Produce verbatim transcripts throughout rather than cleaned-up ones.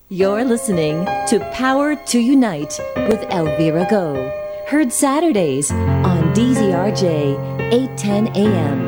You're listening to Power to Unite with Elvira Go. Heard Saturdays on D Z R J, eight ten a m.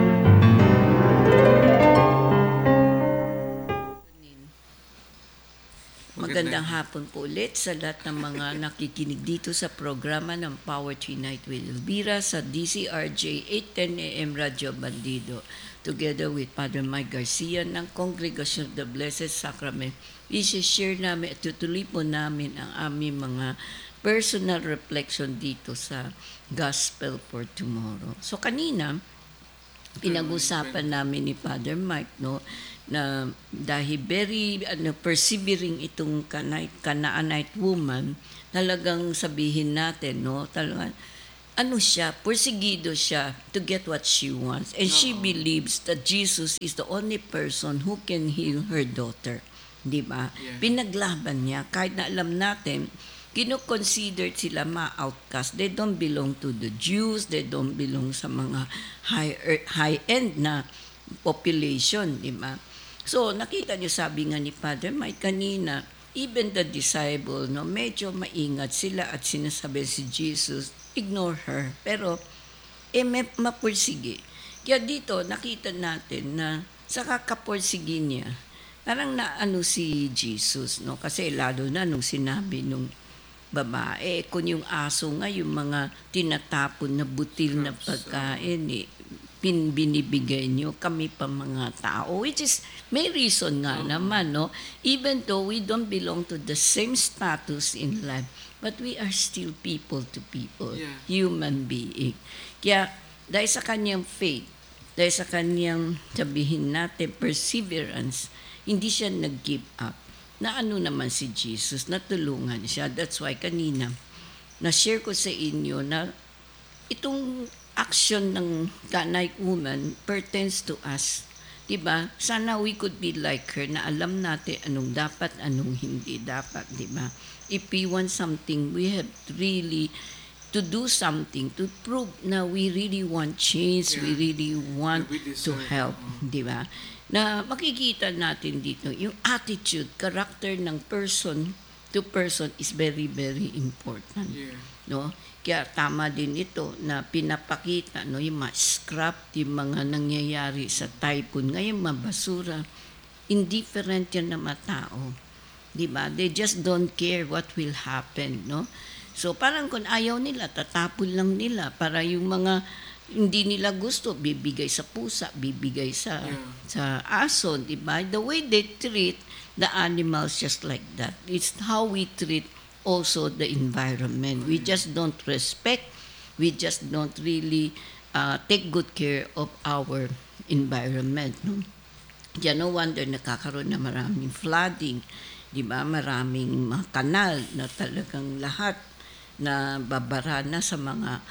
Magandang hapon po ulit sa lahat ng mga nakikinig dito sa programa ng Power to Unite with Elvira sa D Z R J eight ten a m Radio Bandido. Together with Father Mike Garcia ng Congregation of the Blessed Sacrament, i-share namin at tutuloy po namin ang aming mga personal reflection dito sa Gospel for Tomorrow. So kanina, pinag-usapan namin ni Father Mike, no, na dahil very ano, persevering itong Canaanite woman, talagang sabihin natin, no, talagang ano siya, persigido siya to get what she wants. And she believes that Jesus is the only person who can heal her daughter. Di ba? Yeah. Pinaglaban niya, kahit na alam natin, kino-consider sila ma-outcast. They don't belong to the Jews, they don't belong sa mga high, high-end na population, di ba? So, nakita niyo, sabi nga ni Father Mike kanina, even the disciple, no, medyo maingat sila at sinasabi si Jesus, ignore her. Pero, eh, may mapursige. Kaya dito, nakita natin na sa kakapursige niya, parang naano si Jesus, no? Kasi lalo na nung sinabi nung babae, kung yung aso nga, yung mga tinatapon na butil na pagkain, eh, pin binibigay nyo, kami pa mga tao, which is, may reason nga uh-huh. naman, no? Even though we don't belong to the same status in life, but we are still people to people, yeah. human being. Kaya, dahil sa kanyang faith, dahil sa kanyang, sabihin natin, perseverance, hindi siya nag-give up. Na ano naman si Jesus, natulungan siya. That's why kanina, na-share ko sa inyo na itong action ng Canaanite woman pertains to us. Diba? Sana we could be like her na alam natin anong dapat, anong hindi dapat. Diba? If we want something, we have really to do something to prove na we really want change, yeah. we really want to help. Diba? Na makikita natin dito, yung attitude, character ng person to person is very, very important. Yeah. No? Kaya tama din ito na pinapakita, no, yung mga scrap, yung mga nangyayari sa typhoon, ngayon mabasura, indifferent yan na mga tao. Diba? They just don't care what will happen. No? So parang kung ayaw nila, tatapon lang nila para yung mga hindi nila gusto, bibigay sa pusa, bibigay sa, yeah. sa aso. Diba? The way they treat the animals just like that. It's how we treat also the environment. We just don't respect, we just don't really uh, take good care of our environment. No? Kaya no wonder nakakaroon na maraming flooding, di ba? Maraming mga kanal na talagang lahat na babara na sa mga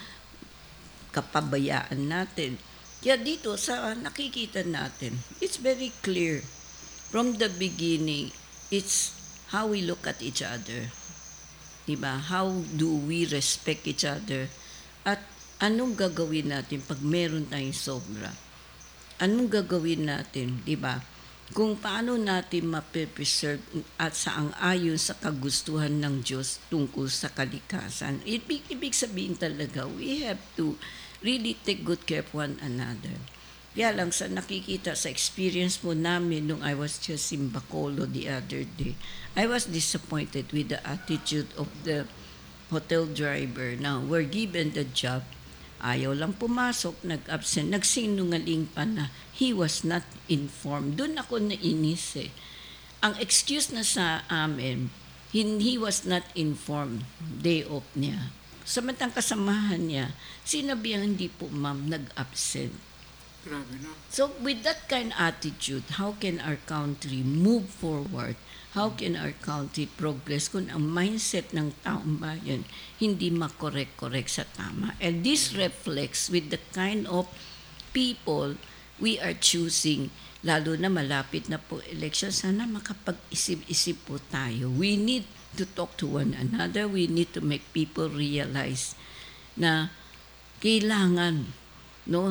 kapabayaan natin. Kaya dito sa nakikita natin, it's very clear from the beginning, it's how we look at each other. Diba? How do we respect each other? At anong gagawin natin pag meron tayong sobra? Anong gagawin natin? Diba? Kung paano natin mape-preserve at saang-ayon sa kagustuhan ng Diyos tungkol sa kalikasan. Ibig, ibig sabihin talaga, we have to really take good care of one another. Kaya lang sa nakikita sa experience mo namin nung I was just in Bacolod the other day, I was disappointed with the attitude of the hotel driver. Now, we're given the job, ayaw lang pumasok, nag-absent, nagsinungaling pa na he was not informed. Doon ako nainis eh. Ang excuse na sa amin, he, he was not informed day off niya. Samantang kasamahan niya, sinabi ang hindi po ma'am, nag-absent. Grabe na. So with that kind of attitude, how can our country move forward? How can our country progress kung ang mindset ng taong bayan hindi makorek-korek sa tama? And this reflects with the kind of people we are choosing, lalo na malapit na po election, sana makapag-isip-isip po tayo. We need to talk to one another. We need to make people realize na kailangan, no,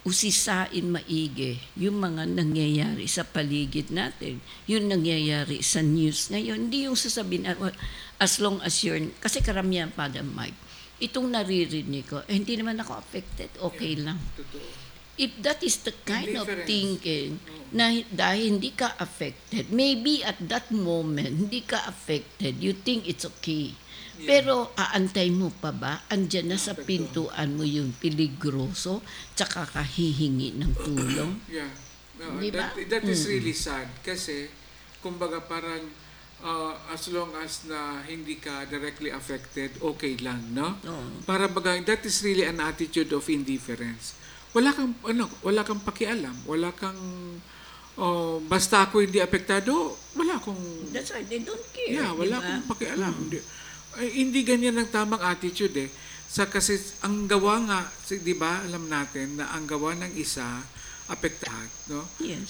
usisain maigi yung mga nangyayari sa paligid natin, yung nangyayari sa news ngayon. Hindi yung sasabihin, ah, well, as long as you're, kasi karamihan pa the Mike, itong naririnig ko, eh, hindi naman ako affected, okay lang. Totoo. If that is the kind of Indifference. thinking na dahil hindi ka affected, maybe at that moment, hindi ka affected, you think it's okay. Pero aantay mo pa ba? Andyan na sa pintuan mo yung peligroso, tsaka kahihingi ng tulong. Yeah. No, Di ba? that, that is really sad kasi kumbaga parang uh, as long as na hindi ka directly affected, okay lang, no? Oo. Para baga, that is really an attitude of indifference. Wala kang ano, wala kang pakialam, wala kang oh, basta ako hindi apektado, wala akong That's why they don't care. yeah, wala di ba? akong pakialam. Hindi, ay, hindi ganyan ang tamang attitude eh. Sa kasi ang gawa nga, si- 'di ba, alam natin na ang gawa ng isa apektahan, no? Yes.